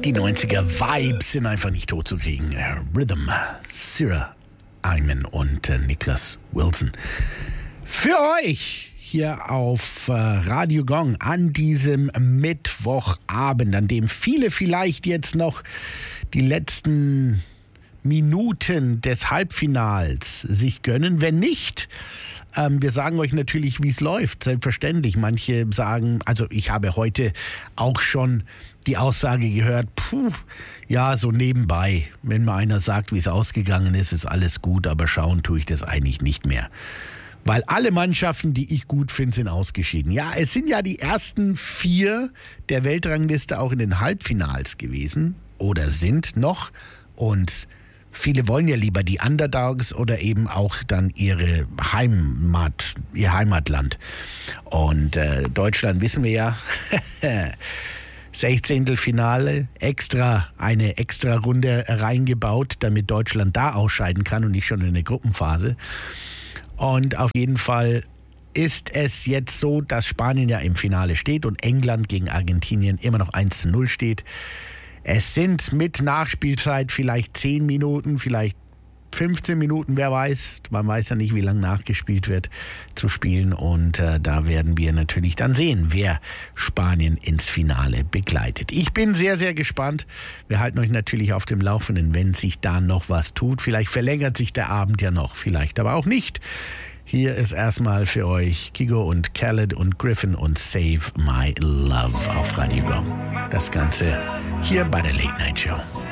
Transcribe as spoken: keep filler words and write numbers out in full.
Die neunziger-Vibes sind einfach nicht totzukriegen. Rhythm, Sarah Iman und äh, Niklas Wilson. Für euch hier auf äh, Radio Gong an diesem Mittwochabend, an dem viele vielleicht jetzt noch die letzten Minuten des Halbfinals sich gönnen. Wenn nicht, ähm, wir sagen euch natürlich, wie es läuft, selbstverständlich. Manche sagen, also ich habe heute auch schon die Aussage gehört, puh, ja, so nebenbei. Wenn mal einer sagt, wie es ausgegangen ist, ist alles gut, aber schauen tue ich das eigentlich nicht mehr. Weil alle Mannschaften, die ich gut finde, sind ausgeschieden. Ja, es sind ja die ersten vier der Weltrangliste auch in den Halbfinals gewesen oder sind noch. Und viele wollen ja lieber die Underdogs oder eben auch dann ihre Heimat, ihr Heimatland. Und äh, Deutschland wissen wir ja, Sechzehntelfinale, extra eine extra Runde reingebaut, damit Deutschland da ausscheiden kann und nicht schon in der Gruppenphase. Und auf jeden Fall ist es jetzt so, dass Spanien ja im Finale steht und England gegen Argentinien immer noch eins zu null steht. Es sind mit Nachspielzeit vielleicht zehn Minuten, vielleicht fünfzehn Minuten, wer weiß. Man weiß ja nicht, wie lange nachgespielt wird, zu spielen. Und äh, da werden wir natürlich dann sehen, wer Spanien ins Finale begleitet. Ich bin sehr, sehr gespannt. Wir halten euch natürlich auf dem Laufenden, wenn sich da noch was tut. Vielleicht verlängert sich der Abend ja noch, vielleicht aber auch nicht. Hier ist erstmal für euch Kygo und Khaled und Griffin und Save My Love auf Radio Gong. Das Ganze hier bei der Late Night Show.